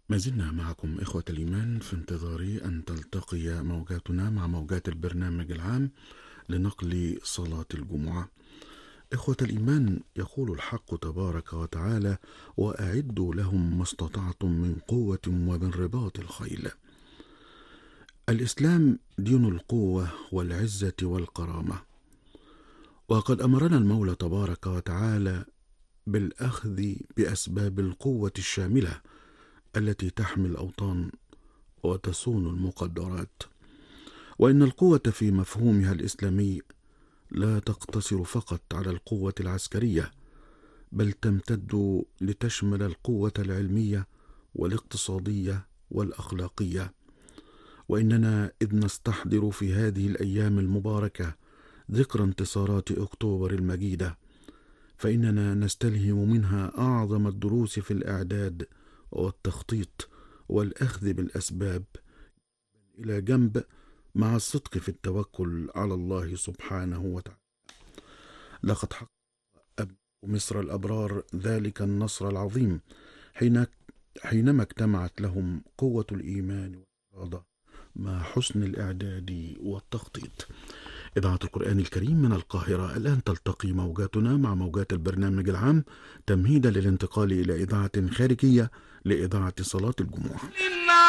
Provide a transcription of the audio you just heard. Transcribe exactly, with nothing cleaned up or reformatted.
ما زلنا معكم إخوة الإيمان في انتظار أن تلتقي موجاتنا مع موجات البرنامج العام لنقل صلاة الجمعة. إخوة الإيمان، يقول الحق تبارك وتعالى: وأعدوا لهم ما استطعتم من قوة ومن رباط الخيل. الإسلام دين القوة والعزة والكرامة، وقد أمرنا المولى تبارك وتعالى بالأخذ بأسباب القوة الشاملة التي تحمي الأوطان وتصون المقدرات. وإن القوة في مفهومها الإسلامي لا تقتصر فقط على القوة العسكرية، بل تمتد لتشمل القوة العلمية والاقتصادية والأخلاقية. وإننا إذ نستحضر في هذه الأيام المباركة ذكرى انتصارات أكتوبر المجيدة، فإننا نستلهم منها أعظم الدروس في الإعداد والتخطيط والأخذ بالأسباب إلى جنب، مع الصدق في التوكل على الله سبحانه وتعالى. لقد حقق أبناء مصر الأبرار ذلك النصر العظيم حين حينما اجتمعت لهم قوة الإيمان والإرادة مع حسن الإعداد والتخطيط. إذاعة القرآن الكريم من القاهرة، الآن تلتقي موجاتنا مع موجات البرنامج العام تمهيدا للانتقال إلى إذاعة خارجية لإذاعة صلاة الجمعة.